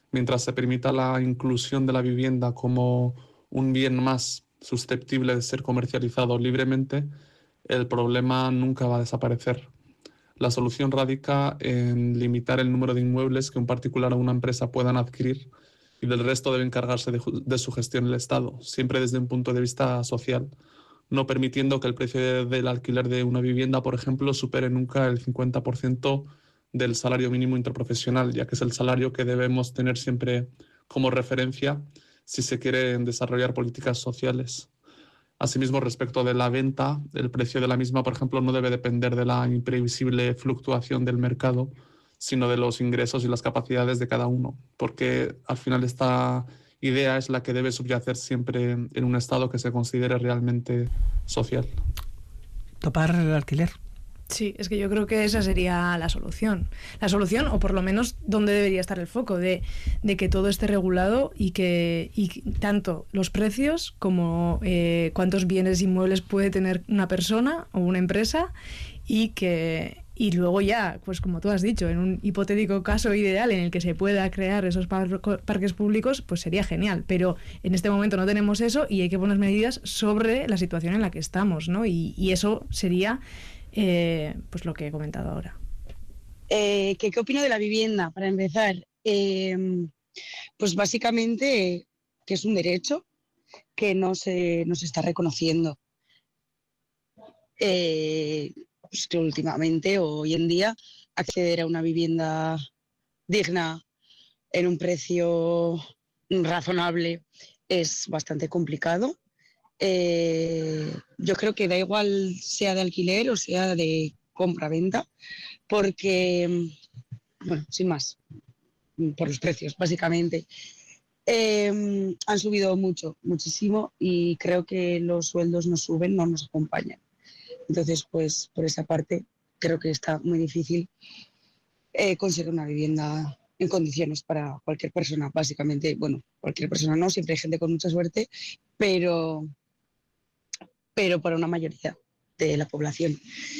Mientras se permita la inclusión de la vivienda como un bien más susceptible de ser comercializado libremente, el problema nunca va a desaparecer. La solución radica en limitar el número de inmuebles que un particular o una empresa puedan adquirir, y del resto debe encargarse de su gestión el Estado, siempre desde un punto de vista social, no permitiendo que el precio del alquiler de una vivienda, por ejemplo, supere nunca el 50% del salario mínimo interprofesional, ya que es el salario que debemos tener siempre como referencia si se quieren desarrollar políticas sociales. Asimismo, respecto de la venta, el precio de la misma, por ejemplo, no debe depender de la imprevisible fluctuación del mercado, sino de los ingresos y las capacidades de cada uno, porque al final esta idea es la que debe subyacer siempre en un Estado que se considere realmente social. Topar el alquiler. Sí, es que yo creo que esa sería la solución. La solución, o por lo menos donde debería estar el foco, de que todo esté regulado y tanto los precios como cuántos bienes inmuebles puede tener una persona o una empresa, y luego ya, pues como tú has dicho, en un hipotético caso ideal en el que se pueda crear esos parques públicos, pues sería genial. Pero en este momento no tenemos eso y hay que poner medidas sobre la situación en la que estamos, ¿no? Y eso sería pues lo que he comentado ahora. ¿Qué opino de la vivienda? Para empezar, pues básicamente que es un derecho que no se está reconociendo. Pues que últimamente, hoy en día, acceder a una vivienda digna en un precio razonable es bastante complicado. Yo creo que da igual sea de alquiler o sea de compra-venta, porque, bueno, sin más, por los precios, básicamente. Han subido muchísimo, y creo que los sueldos no suben, no nos acompañan. Entonces, pues, por esa parte, creo que está muy difícil conseguir una vivienda en condiciones para cualquier persona, básicamente. Bueno, cualquier persona no, siempre hay gente con mucha suerte, pero para una mayoría de la población.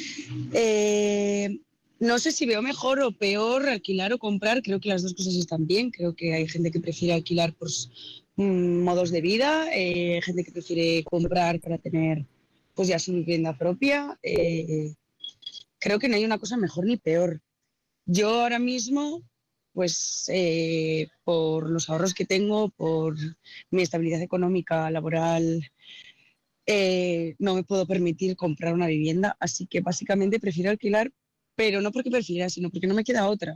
No sé si veo mejor o peor alquilar o comprar. Creo que las dos cosas están bien. Creo que hay gente que prefiere alquilar por modos de vida, hay gente que prefiere comprar para tener pues ya su vivienda propia. Creo que no hay una cosa mejor ni peor. Yo ahora mismo, pues por los ahorros que tengo, por mi estabilidad económica, laboral, no me puedo permitir comprar una vivienda, así que básicamente prefiero alquilar, pero no porque prefiera, sino porque no me queda otra.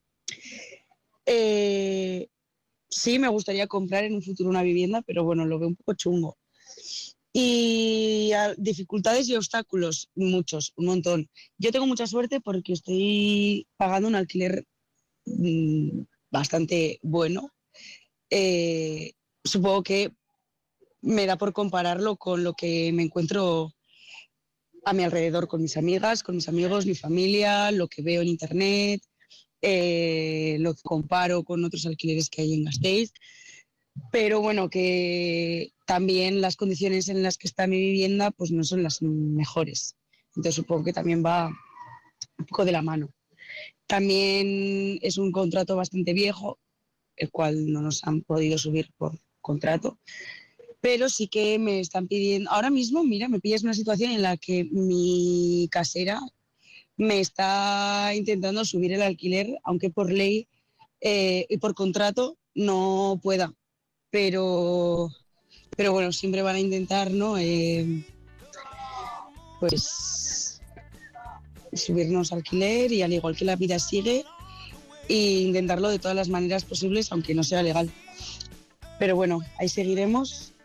Sí, me gustaría comprar en un futuro una vivienda, pero bueno, lo veo un poco chungo. Y dificultades y obstáculos, muchos, un montón. Yo tengo mucha suerte porque estoy pagando un alquiler bastante bueno. Supongo que me da por compararlo con lo que me encuentro a mi alrededor, con mis amigas, con mis amigos, mi familia, lo que veo en internet, lo que comparo con otros alquileres que hay en Gasteiz. Pero bueno, que también las condiciones en las que está mi vivienda pues no son las mejores. Entonces supongo que también va un poco de la mano. También es un contrato bastante viejo, el cual no nos han podido subir por contrato. Pero sí que me están pidiendo... Ahora mismo, mira, me pillas una situación en la que mi casera me está intentando subir el alquiler, aunque por ley y por contrato no pueda. Pero bueno, siempre van a intentar, ¿no? Pues subirnos alquiler, y al igual que la vida sigue, e intentarlo de todas las maneras posibles, aunque no sea legal. Pero bueno, ahí seguiremos